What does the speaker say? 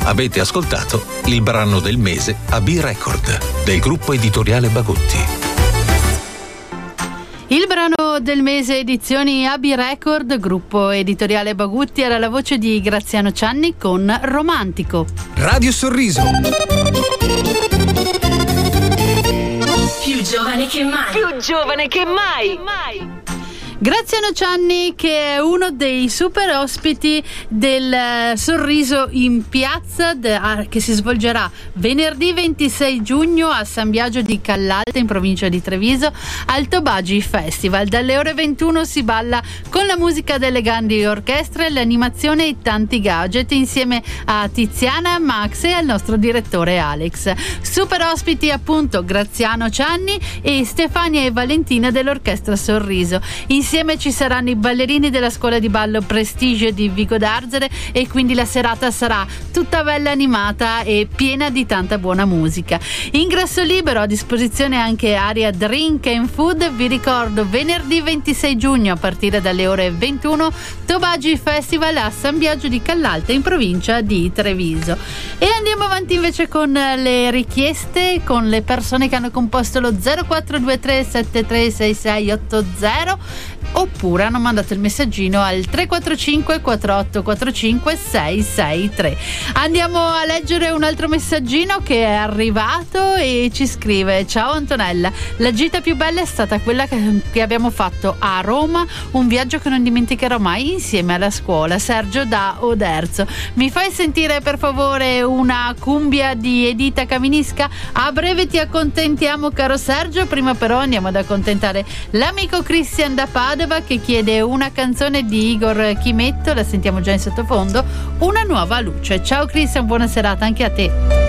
Avete ascoltato il brano del mese a B-Record del gruppo editoriale Bagutti. Il brano del mese edizioni AB Record, gruppo editoriale Bagutti, era la voce di Graziano Cianni con Romantico. Radio Sorriso. Più giovane che mai. Più giovane che mai. Graziano Cianni, che è uno dei super ospiti del Sorriso in Piazza, che si svolgerà venerdì 26 giugno a San Biagio di Callalta, in provincia di Treviso, al Tobagi Festival. Dalle ore 21 si balla con la musica delle grandi orchestre, l'animazione e tanti gadget, insieme a Tiziana, Max e al nostro direttore Alex. Super ospiti appunto Graziano Cianni e Stefania e Valentina dell'Orchestra Sorriso. Insieme ci saranno i ballerini della scuola di ballo Prestige di Vico d'Arzere, e quindi la serata sarà tutta bella animata e piena di tanta buona musica. Ingresso libero, a disposizione anche area drink and food. Vi ricordo, venerdì 26 giugno a partire dalle ore 21, Tobagi Festival a San Biagio di Callalta, in provincia di Treviso. E andiamo avanti invece con le richieste, con le persone che hanno composto lo 0423 736680, oppure hanno mandato il messaggino al 345 4845 663. Andiamo a leggere un altro messaggino che è arrivato e ci scrive: ciao Antonella, la gita più bella è stata quella che abbiamo fatto a Roma, un viaggio che non dimenticherò mai insieme alla scuola. Sergio da Oderzo. Mi fai sentire per favore una cumbia di Edita Caminisca? A breve ti accontentiamo, caro Sergio. Prima però andiamo ad accontentare l'amico Christian da Padova, che chiede una canzone di Igor Chimetto, la sentiamo già in sottofondo, Una nuova luce. Ciao Christian, buona serata anche a te.